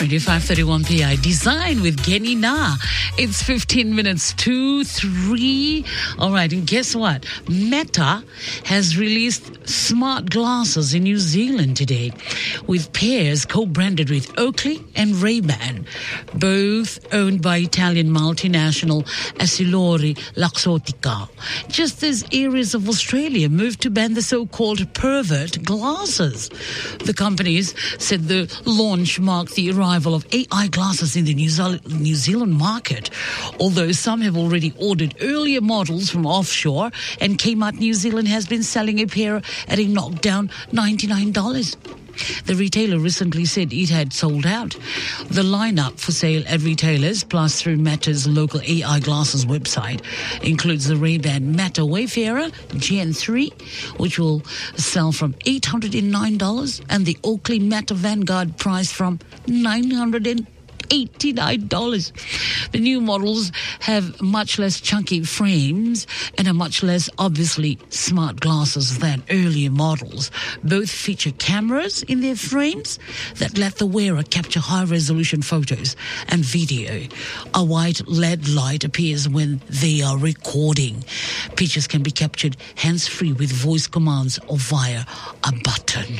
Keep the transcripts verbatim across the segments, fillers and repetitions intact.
twenty-five thirty-one P I. Design with Kenny Na. It's fifteen minutes to three. All right, and guess what? Meta has released smart glasses in New Zealand today, with pairs co-branded with Oakley and Ray-Ban, both owned by Italian multinational Essilori Luxottica. Just as areas of Australia moved to ban the so-called pervert glasses. The companies said the launch marked the arrival of A I glasses in the New Zealand market, although some have already ordered earlier models from offshore, and Kmart New Zealand has been selling a pair at a knockdown ninety-nine dollars. The retailer recently said it had sold out. The lineup for sale at retailers, plus through Meta's local A I glasses website, includes the Ray-Ban Meta Wayfarer Gen three, which will sell from eight hundred nine dollars, and the Oakley Meta Vanguard priced from nine hundred eighty-nine dollars. The new models have much less chunky frames and are much less obviously smart glasses than earlier models. Both feature cameras in their frames that let the wearer capture high-resolution photos and video. A white L E D light appears when they are recording. Pictures can be captured hands-free with voice commands or via a button.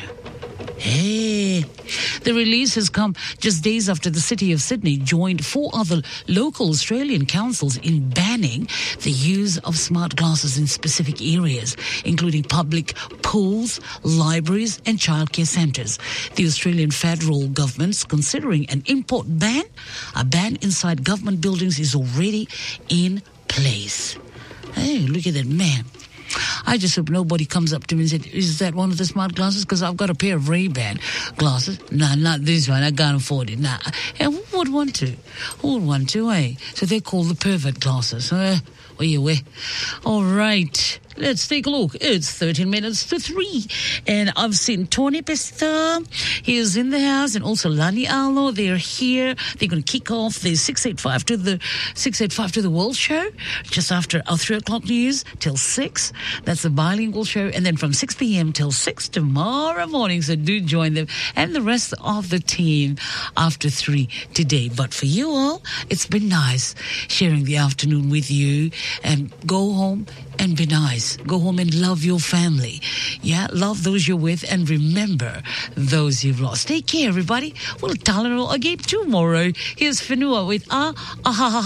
Hey, the release has come just days after the City of Sydney joined four other local Australian councils in banning the use of smart glasses in specific areas, including public pools, libraries and childcare centres. The Australian federal government's considering an import ban. A ban inside government buildings is already in place. Hey, look at that, man. I just hope nobody comes up to me and said, is that one of the smart glasses? Because I've got a pair of Ray-Ban glasses. Nah, not this one. I can't afford it. Nah. And who would want to? Who would want to, eh? So they're called the pervert glasses. Uh, where you where? All right. Let's take a look. It's thirteen minutes to three. And I've seen Tony Pesta. He is in the house, and also Lani Alo. They're here. They're going to kick off the six eighty-five to the six eighty-five to the World Show just after our three o'clock news till six. That's the bilingual show. And then from six p.m. till six tomorrow morning. So do join them and the rest of the team after three today. But for you all, it's been nice sharing the afternoon with you, and go home and be nice. Go home and love your family. Yeah, love those you're with and remember those you've lost. Take care, everybody. We'll tell it all again tomorrow. Here's Whenua with Ah, Ah, Ha, Ha.